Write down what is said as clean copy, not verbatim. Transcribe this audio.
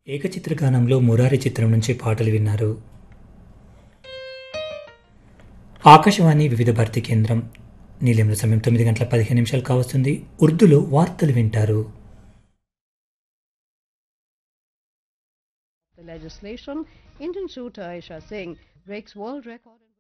ఏకచిత్రగానంలో 'మురారి' చిత్రం నుంచి పాటలు విన్నారు. ఆకాశవాణి వివిధ భారతి కేంద్రం. నిలయంలో సమయం 9:15 కావస్తుంది. ఉర్దూలో వార్తలు వింటారు. The legislation, Indian shooter Aisha Singh breaks world record.